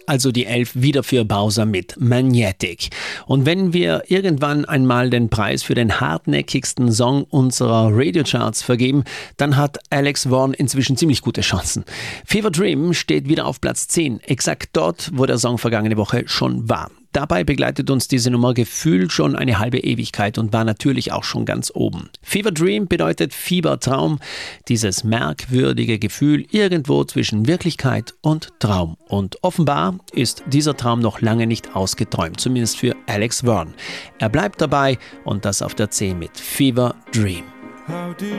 Also die 11 wieder für Bowser mit Magnetic. Und wenn wir irgendwann einmal den Preis für den hartnäckigsten Song unserer Radiocharts vergeben, dann hat Alex Warren inzwischen ziemlich gute Chancen. Fever Dream steht wieder auf Platz 10, exakt dort, wo der Song vergangene Woche schon war. Dabei begleitet uns diese Nummer gefühlt schon eine halbe Ewigkeit und war natürlich auch schon ganz oben. Fever Dream bedeutet Fiebertraum, dieses merkwürdige Gefühl irgendwo zwischen Wirklichkeit und Traum. Und offenbar ist dieser Traum noch lange nicht ausgeträumt, zumindest für Alex Warren. Er bleibt dabei und das auf der 10 mit Fever Dream. How did